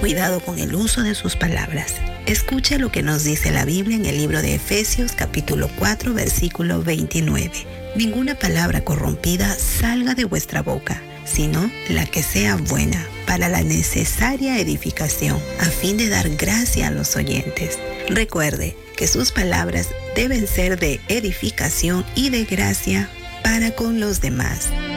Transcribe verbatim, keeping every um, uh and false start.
cuidado con el uso de sus palabras. Escuche lo que nos dice la Biblia en el libro de Efesios capítulo cuatro versículo veintinueve. Ninguna palabra corrompida salga de vuestra boca, sino la que sea buena para la necesaria edificación, a fin de dar gracia a los oyentes. Recuerde que sus palabras deben ser de edificación y de gracia para con los demás.